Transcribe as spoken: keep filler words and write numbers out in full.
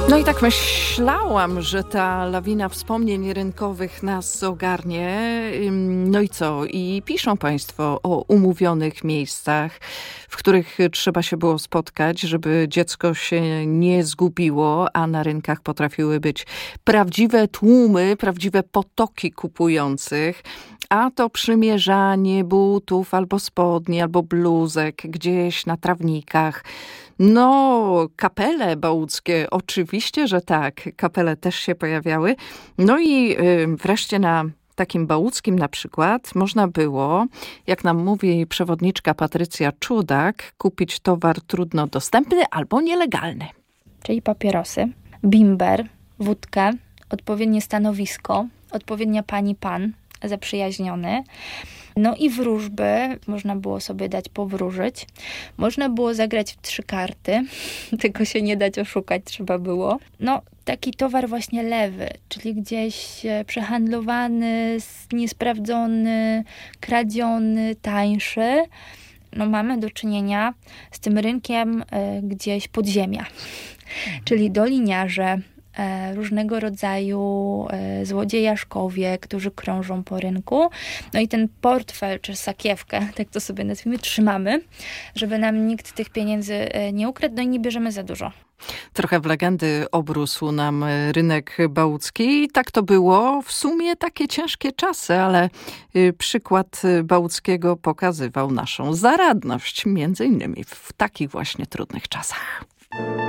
No i tak myślałam, że ta lawina wspomnień rynkowych nas ogarnie. No i co? I piszą Państwo o umówionych miejscach, w których trzeba się było spotkać, żeby dziecko się nie zgubiło, a na rynkach potrafiły być prawdziwe tłumy, prawdziwe potoki kupujących. A to przymierzanie butów albo spodni, albo bluzek gdzieś na trawnikach. No, kapele bałuckie, oczywiście, że tak. Kapele też się pojawiały. No i y, wreszcie na takim bałuckim na przykład można było, jak nam mówi przewodniczka Patrycja Czudak, kupić towar trudno dostępny albo nielegalny. Czyli papierosy, bimber, wódkę, odpowiednie stanowisko, odpowiednia pani, pan, zaprzyjaźniony. No i wróżby, można było sobie dać powróżyć. Można było zagrać w trzy karty, tylko się nie dać oszukać trzeba było. No taki towar właśnie lewy, czyli gdzieś przehandlowany, niesprawdzony, kradziony, tańszy. No mamy do czynienia z tym rynkiem y, gdzieś podziemia, czyli doliniarze, różnego rodzaju złodziejaszkowie, którzy krążą po rynku. No i ten portfel, czy sakiewkę, tak to sobie nazwijmy, trzymamy, żeby nam nikt tych pieniędzy nie ukradł, no i nie bierzemy za dużo. Trochę w legendy obrósł nam rynek bałucki. Tak to było. W sumie takie ciężkie czasy, ale przykład Bałuckiego pokazywał naszą zaradność, między innymi w takich właśnie trudnych czasach.